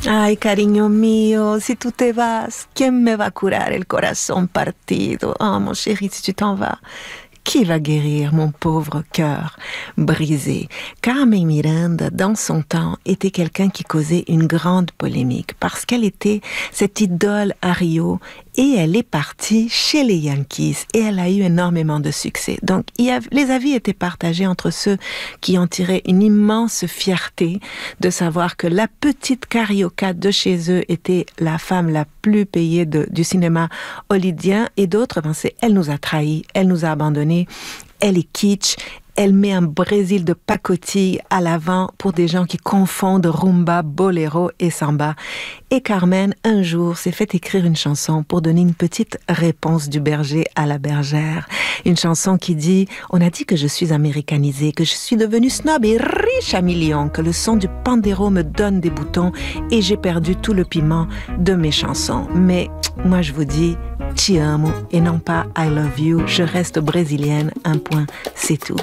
Ay, cariño mío, si tú te vas, ¿quién me va a curar el corazón partido? Oh, mon chéri, si tu t'en vas, qui va guérir mon pauvre cœur brisé? Carmen Miranda, dans son temps, était quelqu'un qui causait une grande polémique parce qu'elle était cette idole à Rio et elle est partie chez les Yankees et elle a eu énormément de succès. Donc, les avis étaient partagés entre ceux qui en tiraient une immense fierté de savoir que la petite carioca de chez eux était la femme la plus payée du cinéma hollywoodien et d'autres pensaient, elle nous a trahis, elle nous a abandonnés, elle est kitsch, elle met un Brésil de pacotille à l'avant pour des gens qui confondent rumba, boléro et samba. Et Carmen, un jour, s'est fait écrire une chanson pour donner une petite réponse du berger à la bergère. Une chanson qui dit « On a dit que je suis américanisée, que je suis devenue snob et riche à millions, que le son du pandéro me donne des boutons et j'ai perdu tout le piment de mes chansons. Mais moi, je vous dis « Ti amo » et non pas « I love you ». Je reste brésilienne, un point, c'est tout.